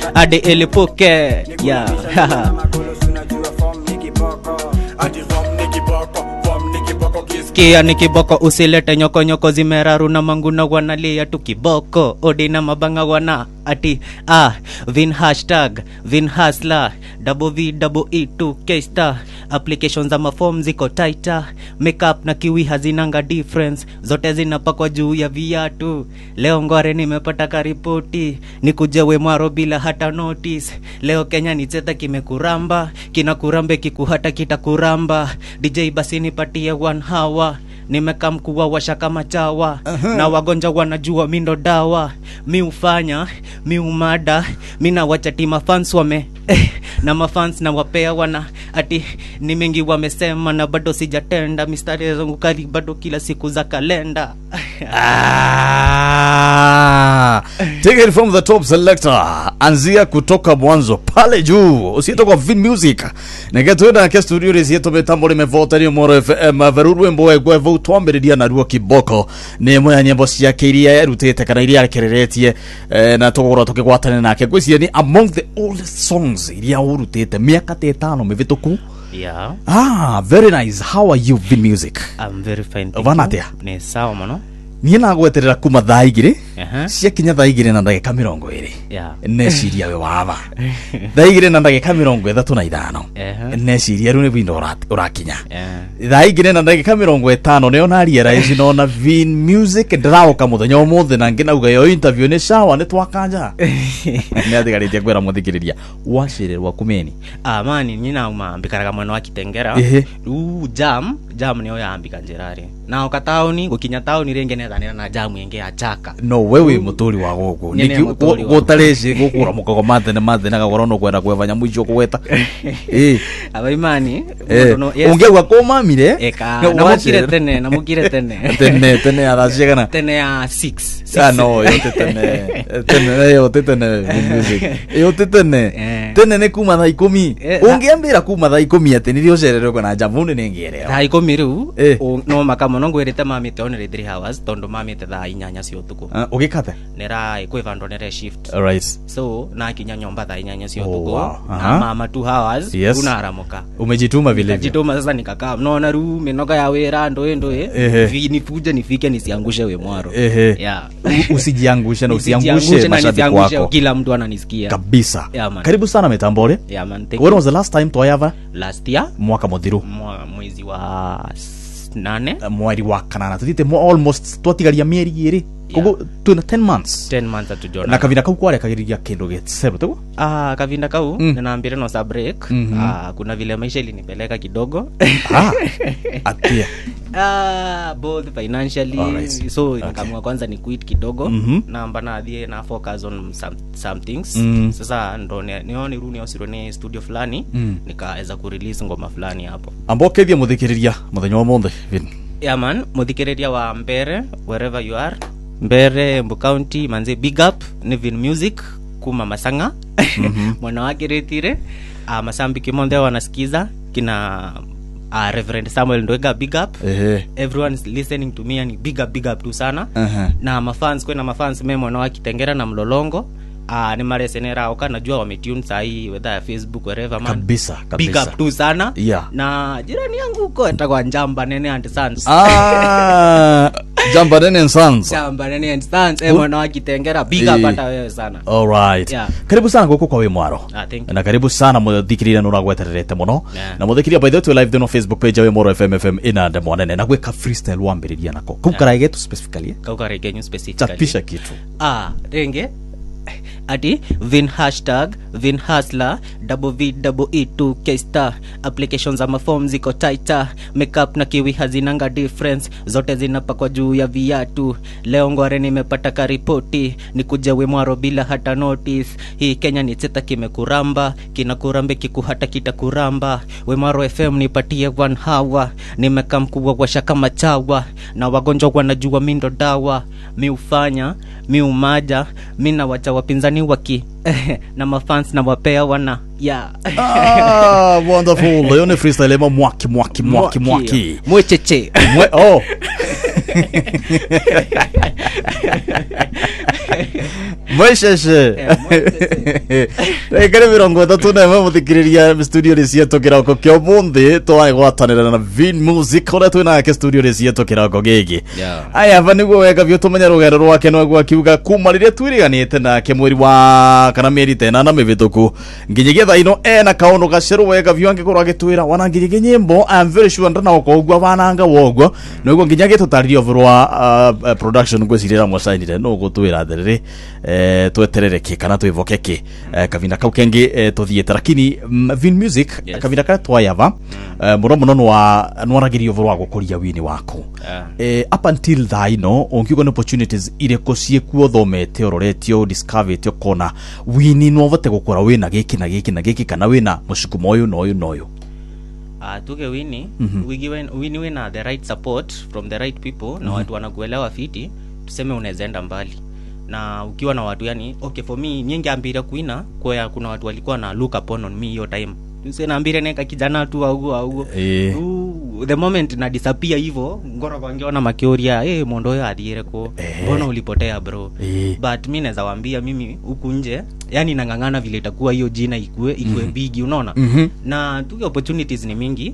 ade ilipuke yeah. Kia ni kiboko usilete nyoko nyoko zimeraru na manguna wanalia tu kiboko odi na mabanga wana ati vin hashtag vin hasla www.e2 K-star applications za maform ziko tighter makeup na kiwi hazinanga difference zote zinapakwa juu ya viatu leo ngware nimepata karipoti nikuje Wemwaro bila hata notice leo Kenya ni teta kimekuramba kinakurambe kikuhata kitakuramba DJ basi nipatie 1 hour nimekamkuwa washa kama chawa na wagonja wanajua mindo dawa mi ufanya mi umada mina wachati mafans wame na mafans na wapea wana ati ni mengi wamesema na bado sijatenda mistari zangu kali bado kila siku za kalenda. Take it from the top selector anzia kutoka mwanzo pale juu usito kwa Vin Music negetuenda ke studio risieto betambo limevota ni Moro FM verurwe mboe gwe votwambiridia na ruo kiboko ni moya nyembo cia kiria rutete kana iria kereretie na tugora tukigwatana nake gwiciye ni among the oldest songs iria urutete miaka 5 mivituku. Yeah. Very nice. How are you, Vin Music? I'm very fine. Vanatia. Ni sawa mano. Niena gweterera kuma thaa igiri. Cia kinya thaa igiri na ndagika 20. Yeah. Neciria we wava. Thaa igiri na ndagika 35. Neciria ru ni vindo urakinya. Thaa igiri na ndagika 50 ne ona riera ici nona Vin Music ndiraoka muthenya umuthi na nginauga yo interview ni sawa ni twakanja. Ni athigaritie kwera muthikiriria washirerwa kumeni. Mani nyina uma mbikaraga mwena wa Kitengera. Jam ni oya ambika njerari. Na okataoni gukinya taoni renge nethanira na jamu yenge achaka. No wewe muturi wa gogo niki gotareci gukura mukogo mathe na gagorono kwenda kwevanya mwicho kweta abaimani ungewa komamire na mukire tene arashegana tene ya 6 no yote tene music yote tene ne kuma thaa 10 ungeambira kuma thaa 10 ati nirio cerero kana jamune nengiere thaa 10 riu no makamo no ngwirite mamite onere 3 hours tondo mamite thaa 8 cia utuku ugikate nera kwivando nere shift right so na kinya nyomba thaa 8 cia utuku na mama 2 hours unaramuka umejituma vile jituma sasa nikakaa naona ru minoga ya wera ndo nifuje nifike nisiangushe Wemwaro usijiangushe na usiangushe mashabiki wako kila mtu ananisikia kabisa karibu sana Metambole man when was the last time toyava last year mwaka muthiru mwezi wa 8 mweri wa 8 tutite almost twatigaria mieri iri kogo 10 months atujona na kavinda kau kware kagiriria kindu getsero tego kavinda kau ninaambia no sa break kuna vile maisha ilinipeleka kidogo atia both financially so nikamwa kwanza ni quit kidogo na mbana dhie na focus on some things sasa ndo nione runi osirone studio fulani nikaweza ku release ngoma fulani hapo amboke thia muthikiriria muthenya wa monde Vin man muthikiriria wa Mbere wherever you are Mbere Embu County manze big up ni Vin Music kuma Masanga mwana wake retire masambiki monde wanasikiza kina Reverend Samuel Ndwega big up everyone is listening to me and big up tu sana na mafans kwena mafans memo mwana wa Kitengera na Mlolongo ni maresenera oka najua wametune sahi whether ya Facebook wherever man kabisa big up tu sana na jirani yangu uko atakwa Njamba Nene and Sons Njamba Nene and Sons mwana wa Kitengera big up hata wewe sana alright karibu sana guko kwa Wemwaro na karibu sana muthikirira no ragwetererete muno na muthikirira by the way live on Facebook page ya Wemwaro FM ina the mwanene na gweka freestyle wambiriria nako kukarage tu specifically chapisha kitu renge ati Vin hashtag Vin hasla www.e2 K-star applications za maform ziko tighter makeup na kiwi hazinanga difference zote zinapakwa juu ya viatu leo ngware nimepata karipoti nikuje Wemwaro bila hata notice hii Kenya ni teta kimekuramba kinakurambe kikuhata kitakuramba Wemwaro FM nipatie 1 hour nimekamkuwa washa kama chawa na wagonjwa wanajua mindo dawa mi ufanya mi umaja mina wacha wapinzani waki na mafans na wapea wana wonderful leone freestyle ema mwaki mwecheche Mwesheshe. Rekere mirongo tatu na ĩmwe mũthikĩrĩria studio rĩcietũ kĩroko kĩa ũmũthĩ twagwatanĩra na Vin Music ũrĩa twĩ nake studio rĩcietũ kĩroko gĩkĩ. Aya hava nĩguo wega biũ tũmenye rũgendo rwake no akiuga kuma rĩrĩa twĩrĩganĩte nake mweri wa kana mĩeri 8 na mĩvĩtũku nginyagia thaa ino ena kaũndũ gacerũ wega biũ angĩkorwo agĩtwĩra wana nginyagia nyĩmbo I'm very sure ndana ũkogwa wananga woguo nĩguo nginyagia tũtarĩrie ũhoro wa production ngwĩcirĩra mwacainire no gũtwĩra atĩrĩrĩ tweterereke kana twivokeke kavinda kau kengi tuthiete lakini Vin Music kavinda kara twayava muno nwaragirio voro gukuria wini wako up until thaino onkiuga no opportunities ireko ciekuo thomete ororetio discoveretio kona wini no vote gukora wina giki na giki na giki kana wina mushukumo uyu no uyu tuge wini wini wina the right support from the right people na watu wanakuelewa fiti tuseme unaezaenda mbali na ukiwa na watu yani okay for me nyingi ambira kuina kwa kuna watu walikuwa na look upon on me hiyo time sina ambira neka kijana tu au the moment na disappear hivyo ngoro wangeona makioria mondo yo adhiere ko mbona ulipotea bro but mimi naweza waambia mimi huku nje yani nangangana vile itakuwa hiyo jina ikue big unaona na tuge opportunities ni mingi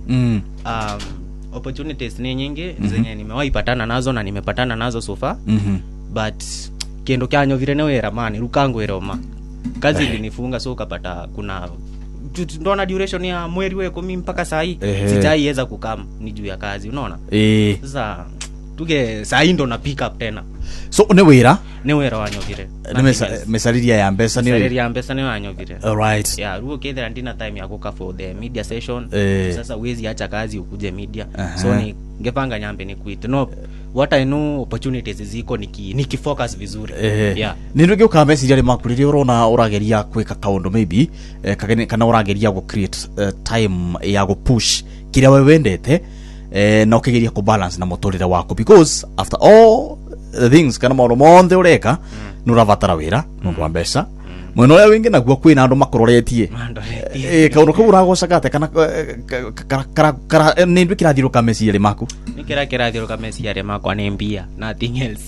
opportunities ni nyingi zenye nimewahi patana nazo na nimepatana nazo so far but kendo kyanyo vile newe ramani rukango eroma kazi ilinifunga so ukapata kuna ndona duration ya mweri weko mimi mpaka saa hii sijaiweza kukam ni juu ya kazi unaona sasa tuge saa hii ndo na pick up tena so newera wanyo vile mesaliria ya mbesa ni wanyo vile alright yeah ruo kethera ndina time ya kuka for the media session sasa uwezi acha kazi ukuje media so ni ngepanga nyambe ni quit no what I know opportunities ziko nikifocus vizuri yeah ninduge ukamesiria makurire urona urageria kweka kaundu maybe kana urageria go create time ya go push kira we wendete na ukigeria ku balance na motorire wako because after all the things kana maundu monthe ureka nuravatara wira nundu wa mbeca mweno ya wingi naguo kwina andu makororetie kaundu kau uragocakate kana nindu kirathiruka meciari maku kirathiruka meciari makwa ni mbia nothing else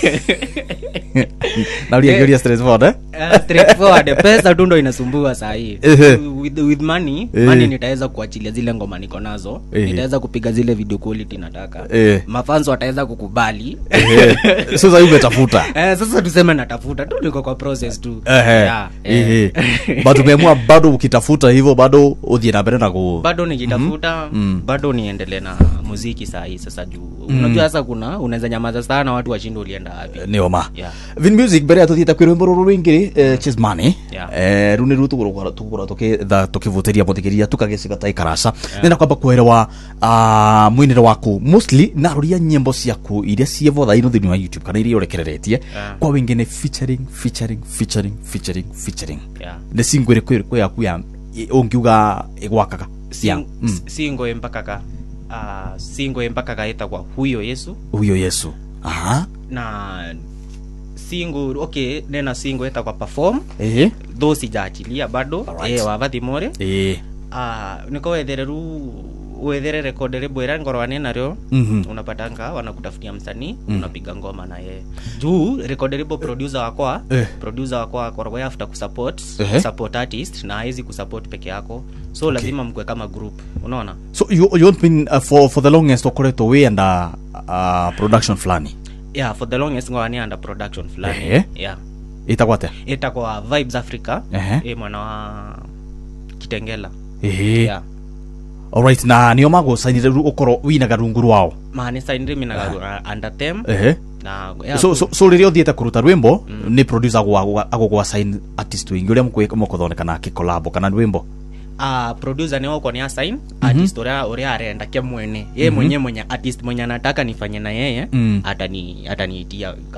na uliangalia straightforward straightforward pesa tu ndo inasumbua saa hii with money nitaweza kuachilia zile ngoma niko nazo nitaweza kupiga zile video quality nataka mafans wataweza kukubali sasa hivi tafuta sasa tuseme natafuta tu niko kwa process tu bado umeamua bado ukitafuta hivyo bado udhie na mbele na bado nikitafuta bado niendelee na muziki saa hii sasa juu unajua sasa kuna unaweza nyamaza sana watu washindo ulienda wapi nioma Vin Music bere atuthieta kwirwimbo ruru rwingiri Chase Money runi rutu tukura tukivuteria muthikiria tukagiciga tai karasa nenda kwamba kuelewa mwinire waku mostly naruria nyimbo ciaku iria cievotha ino thini wa YouTube kana iria urekereretie kwa wingine featuring ne singwire kwiriko yaku ya ungiuga igwakaga singo empaka eta kwa huyo Yesu na singo okay nena singo eta kwa perform those sijaachilia bado wavathi more niko wethere recordere bwera ngorwane naryo unapatanga wanakutafutia msanii unapiga ngoma na yeye juu recordere producer wako kwa after kusupport artist na haizi kusupport peke yako so lazima mkwe kama group unaona so you been for the longest okoreto we and production flani for the longest ngwani under production flani itakuwa Vibes Africa mwana wa Kitengela alright na niyo mago sainire ukoro wina garunguru wao mani sainire mina garu under them na so ririo thieta kuruta rwimbo ni producer agogwa sign artist wingi uria mukothoneka na collab kana rwimbo producer ni wako ni assign artist ore arenda kia mwene yeye mwenye artist mwenye anataka nifanye na yeye ataniitia